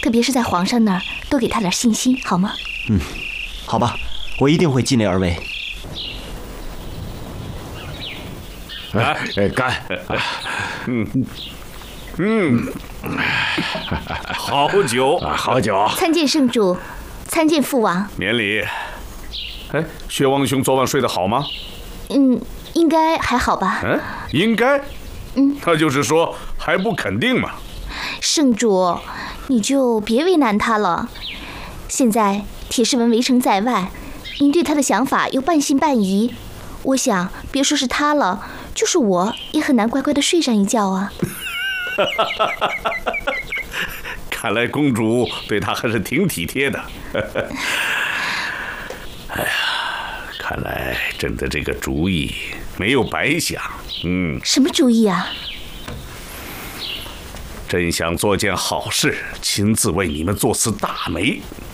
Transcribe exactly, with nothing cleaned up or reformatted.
特别是在皇上那儿，多给他点信心，好吗？ 嗯，好吧，我一定会尽力而为。 哎哎，干！嗯嗯，好酒，好酒！ 参见圣主，参见父王。 免礼。哎，薛王兄昨晚睡得好吗？ 嗯，应该还好吧。 嗯，应该。 嗯， 那就是说还不肯定嘛。 圣主，你就别为难他了。现在铁士文围城在外，您对他的想法又半信半疑，我想别说是他了，就是我也很难乖乖的睡上一觉啊。 看来公主对他还是挺体贴的。哎呀，看来朕的这个主意没有白想。嗯， 什么主意啊？ 朕想做件好事，亲自为你们做次大媒，